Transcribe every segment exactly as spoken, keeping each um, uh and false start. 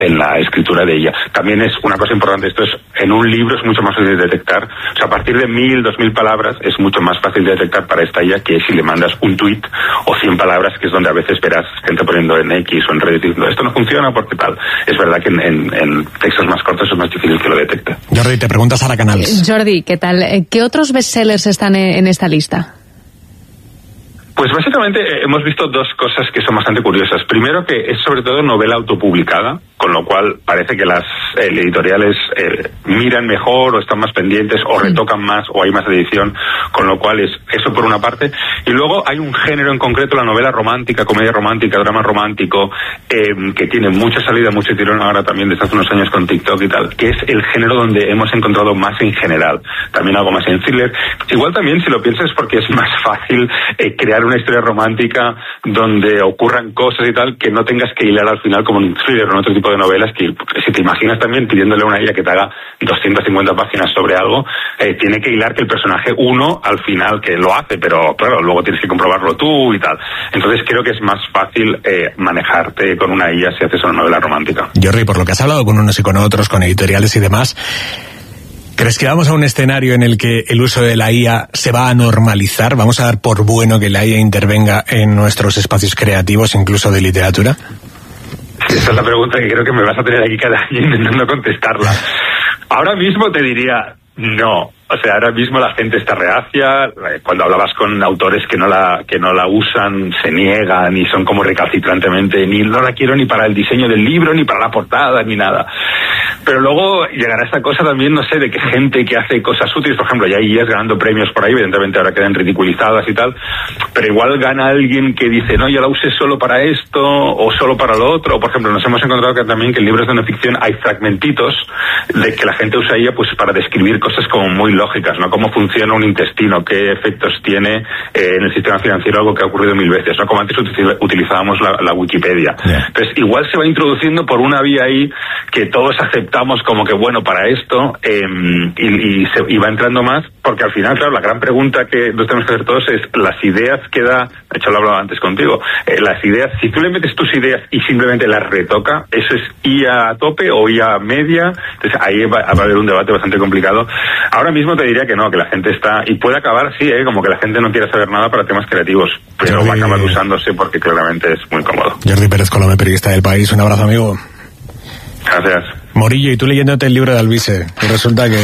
en la escritura de ella. También es una cosa importante, esto es, en un libro es mucho más fácil de detectar, o sea, a partir de mil, dos mil palabras es mucho más fácil de detectar para esta I A que si le mandas un tuit o cien palabras, que es donde a veces verás gente poniendo en X o en Reddit diciendo esto no funciona porque tal. Es verdad que en, en, en textos más cortos es más difícil que lo detecte. Jordi, te preguntas a la Canals. Jordi, ¿qué tal? ¿Qué otros bestsellers están en esta lista? Pues básicamente hemos visto dos cosas que son bastante curiosas. Primero, que es sobre todo novela autopublicada, con lo cual parece que las eh, editoriales eh, miran mejor o están más pendientes o retocan más o hay más edición, con lo cual es eso por una parte. Y luego hay un género en concreto, la novela romántica, comedia romántica, drama romántico, eh, que tiene mucha salida, mucho tirón ahora también desde hace unos años con TikTok y tal, que es el género donde hemos encontrado más en general. También algo más en thriller. Igual también, si lo piensas, porque es más fácil eh, crear una historia romántica donde ocurran cosas y tal, que no tengas que hilar al final como un thriller o en otro tipo de novelas, que si te imaginas también pidiéndole a una I A que te haga doscientas cincuenta páginas sobre algo, eh, tiene que hilar que el personaje uno al final, que lo hace, pero claro, luego tienes que comprobarlo tú y tal. Entonces creo que es más fácil eh, manejarte con una I A si haces una novela romántica. Jordi, por lo que has hablado con unos y con otros, con editoriales y demás, ¿crees que vamos a un escenario en el que el uso de la I A se va a normalizar? ¿Vamos a dar por bueno que la I A intervenga en nuestros espacios creativos, incluso de literatura? Sí, esa es la pregunta que creo que me vas a tener aquí cada año intentando contestarla. Ahora mismo te diría no. O sea, ahora mismo la gente está reacia. Cuando hablabas con autores que no la que no la usan, se niegan y son como recalcitrantemente, ni no la quiero ni para el diseño del libro, ni para la portada, ni nada. Pero luego llegará esta cosa también, no sé, de que gente que hace cosas útiles, por ejemplo, ya hay I As ganando premios por ahí, evidentemente ahora quedan ridiculizadas y tal, pero igual gana alguien que dice, no, yo la usé solo para esto o solo para lo otro. O, por ejemplo, nos hemos encontrado que también que en libros de no ficción hay fragmentitos de que la gente usa I A pues para describir cosas como muy lógicas, ¿no? Cómo funciona un intestino, qué efectos tiene eh, en el sistema financiero, algo que ha ocurrido mil veces, ¿no? Como antes utilizábamos la, la Wikipedia. Yeah. Entonces, igual se va introduciendo por una vía ahí que todos aceptamos como que bueno para esto eh, y, y, se, y va entrando más, porque al final, claro, la gran pregunta que nos tenemos que hacer todos es las ideas que da, de hecho lo hablaba antes contigo, eh, las ideas, si tú le metes tus ideas y simplemente las retoca, ¿eso es I A a tope o I A media? Entonces ahí va, va a haber un debate bastante complicado. Ahora mismo te diría que no, que la gente está, y puede acabar, sí, ¿eh? Como que la gente no quiere saber nada para temas creativos, pero Jordi, va a acabar usándose porque claramente es muy cómodo. Jordi Pérez Colomé, periodista del País, un abrazo, amigo. Gracias. Morillo, y tú leyéndote el libro de Alvise, que resulta que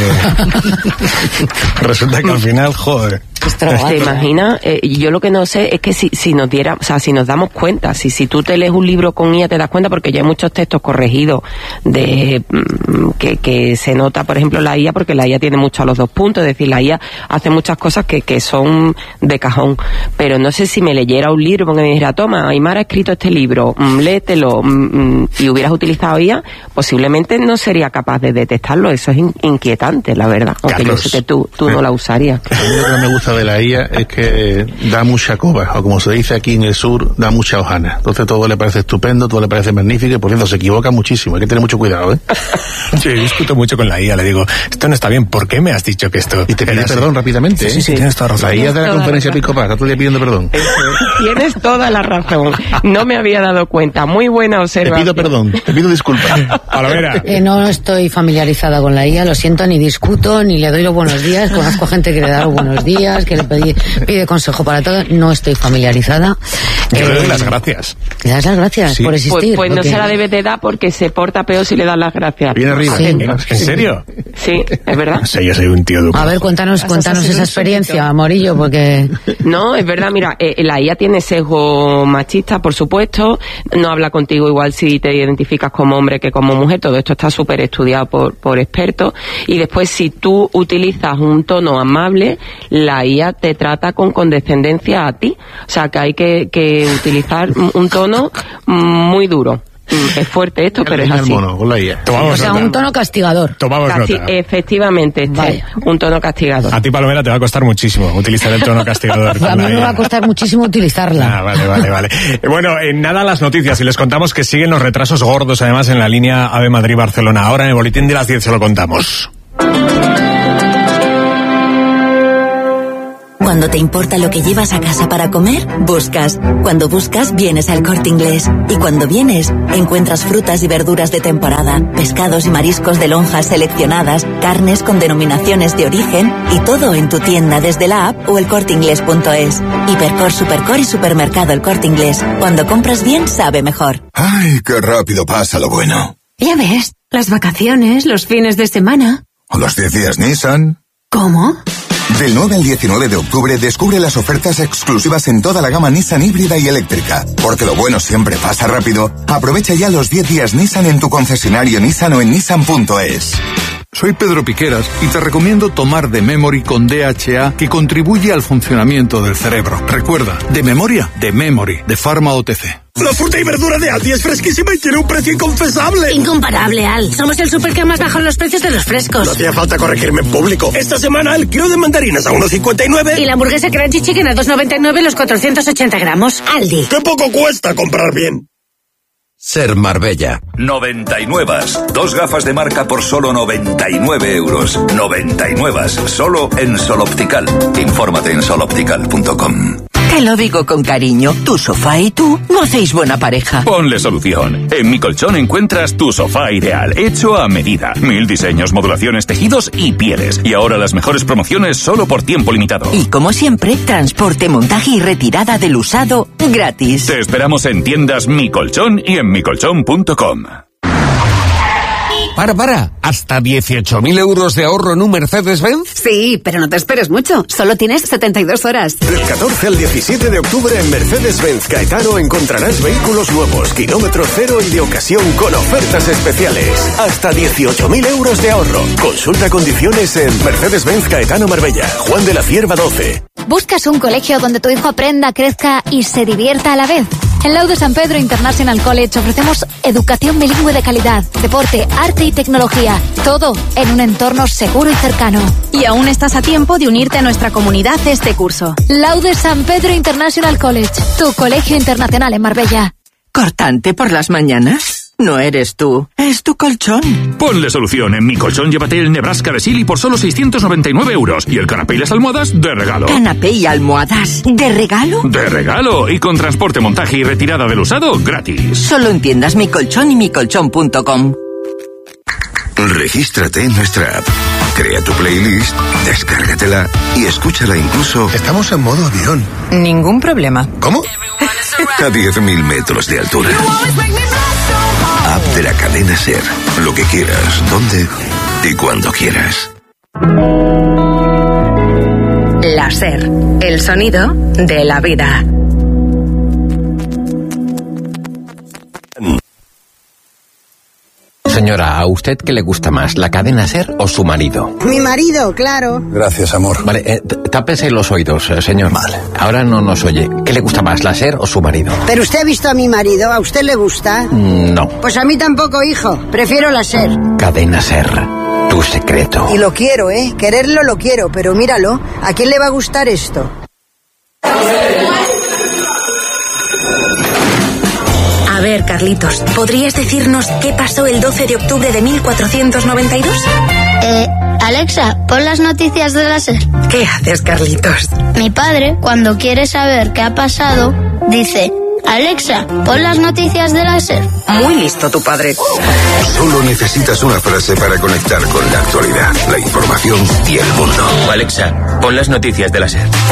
resulta que al final, joder. ¿Te imaginas? Eh, yo lo que no sé es que si, si nos diera, o sea, si nos damos cuenta, si, si tú te lees un libro con I A te das cuenta, porque ya hay muchos textos corregidos de que, que se nota, por ejemplo, la I A, porque la I A tiene mucho a los dos puntos, es decir, la I A hace muchas cosas que, que son de cajón, pero no sé si me leyera un libro, porque me dijera, toma, Aymar ha escrito este libro, mm, léetelo, mm, y hubieras utilizado I A, posiblemente no sería capaz de detectarlo. Eso es in- inquietante, la verdad, aunque Carlos, yo sé que tú, tú sí. no la usarías. A mí lo que me gusta de la I A es que da mucha coba, o como se dice aquí en el sur, da mucha hojana. Entonces todo le parece estupendo, todo le parece magnífico, y por cierto se equivoca muchísimo, hay que tener mucho cuidado, ¿eh? Yo discuto mucho con la I A, le digo, esto no está bien, ¿por qué me has dicho que esto? Y te pide perdón rápidamente, ¿eh? Sí, sí, sí, tienes toda razón. La I A de la conferencia Episcopal, está todo el día pidiendo perdón. Tienes toda la razón, no me había dado cuenta, muy buena observación. Te pido perdón, te pido disculpas. Palomera. Eh, no estoy familiarizada con la I A, lo siento, ni discuto, ni le doy los buenos días, conozco a gente que le da los buenos días, que le pide, pide consejo para todo, no estoy familiarizada. Yo eh, le doy las gracias. ¿Le das las gracias sí. por existir? Pues, pues no porque... se la debe de dar porque se porta peor si le das las gracias. Bien arriba. Sí. ¿En serio? Sí, es verdad. No sé, yo soy un tío educado. A ver, cuéntanos, cuéntanos esa experiencia, Morillo, porque... No, es verdad, mira, eh, la I A tiene sesgo machista, por supuesto, no habla contigo igual si te identificas como hombre que como mujer, todo esto está súper estudiado por, por expertos, y después si tú utilizas un tono amable, la I A te trata con condescendencia a ti, o sea que hay que, que utilizar un tono muy duro. Es fuerte esto, pero es así. Mono, con la I A. O sea, nota. Un tono castigador. Tomamos Casti- nota. Efectivamente, este, un tono castigador. A ti, Palomera, te va a costar muchísimo utilizar el tono castigador. A mí me va a costar muchísimo utilizarla. Ah, vale, vale, vale. Bueno, en nada las noticias, y les contamos que siguen los retrasos gordos, además, en la línea AVE Madrid-Barcelona. Ahora en el boletín de las diez se lo contamos. Cuando te importa lo que llevas a casa para comer, buscas. Cuando buscas, vienes al Corte Inglés. Y cuando vienes, encuentras frutas y verduras de temporada, pescados y mariscos de lonjas seleccionadas, carnes con denominaciones de origen y todo en tu tienda desde la app o el corte inglés punto es. Hipercor, Supercor y Supermercado El Corte Inglés. Cuando compras bien, sabe mejor. ¡Ay, qué rápido pasa lo bueno! Ya ves, las vacaciones, los fines de semana. ¿O los diez días Nissan? ¿Cómo? Del nueve al diecinueve de octubre descubre las ofertas exclusivas en toda la gama Nissan híbrida y eléctrica. Porque lo bueno siempre pasa rápido. Aprovecha ya los diez días Nissan en tu concesionario Nissan o en nissan punto es. Soy Pedro Piqueras y te recomiendo tomar The Memory con D H A, que contribuye al funcionamiento del cerebro. Recuerda, de memoria, de Memory, de Pharma O T C. La fruta y verdura de Aldi es fresquísima y tiene un precio inconfesable. Incomparable, Al. Somos el súper que más bajan los precios de los frescos. No hacía falta corregirme en público. Esta semana el kilo de mandarinas a uno cincuenta y nueve. Y la hamburguesa Crunchy Chicken a dos noventa y nueve los cuatrocientos ochenta gramos. Aldi. ¡Qué poco cuesta comprar bien! Ser Marbella. noventa y nueve. Dos gafas de marca por solo noventa y nueve euros. noventa y nueve. Solo en Sol Optical. Infórmate en sol optical punto com. Te lo digo con cariño, tu sofá y tú no hacéis buena pareja. Ponle solución. En Mi Colchón encuentras tu sofá ideal, hecho a medida. Mil diseños, modulaciones, tejidos y pieles. Y ahora las mejores promociones solo por tiempo limitado. Y como siempre, transporte, montaje y retirada del usado gratis. Te esperamos en tiendas Mi Colchón y en mi colchón punto com. Para, para, ¿hasta dieciocho mil euros de ahorro en un Mercedes-Benz? Sí, pero no te esperes mucho, solo tienes setenta y dos horas. Del catorce al diecisiete de octubre en Mercedes-Benz Caetano encontrarás vehículos nuevos, kilómetro cero y de ocasión con ofertas especiales. Hasta dieciocho mil euros de ahorro. Consulta condiciones en Mercedes-Benz Caetano Marbella, Juan de la Cierva doce. ¿Buscas un colegio donde tu hijo aprenda, crezca y se divierta a la vez? En Laude San Pedro International College ofrecemos educación bilingüe de calidad, deporte, arte y tecnología. Todo en un entorno seguro y cercano. Y aún estás a tiempo de unirte a nuestra comunidad este curso. Laude San Pedro International College, tu colegio internacional en Marbella. ¿Cortante por las mañanas? No eres tú, es tu colchón. Ponle solución. En Mi Colchón llévate el Nebraska de Silly por solo seiscientos noventa y nueve euros. Y el canapé y las almohadas de regalo. ¿Canapé y almohadas de regalo? De regalo. Y con transporte, montaje y retirada del usado gratis. Solo en tiendas Mi Colchón y mi colchón punto com. Regístrate en nuestra app. Crea tu playlist, descárgatela y escúchala incluso... Estamos en modo avión. Ningún problema. ¿Cómo? A diez mil metros de altura. App de la cadena SER. Lo que quieras, donde y cuando quieras. La SER. El sonido de la vida. Señora, ¿a usted qué le gusta más, la cadena SER o su marido? Mi marido, claro. Gracias, amor. Vale, eh, tápese los oídos, eh, señor. Vale. Ahora no nos oye. ¿Qué le gusta más, la SER o su marido? Pero usted ha visto a mi marido, ¿a usted le gusta? Mm, no. Pues a mí tampoco, hijo. Prefiero la SER. Cadena SER, tu secreto. Y lo quiero, ¿eh? Quererlo lo quiero, pero míralo. ¿A quién le va a gustar esto? A ver, Carlitos, ¿podrías decirnos qué pasó el doce de octubre de mil cuatrocientos noventa y dos? Eh, Alexa, pon las noticias de la SER. ¿Qué haces, Carlitos? Mi padre, cuando quiere saber qué ha pasado, dice: Alexa, pon las noticias de la SER. Muy listo tu padre. Solo necesitas una frase para conectar con la actualidad, la información y el mundo. Alexa, pon las noticias de la SER.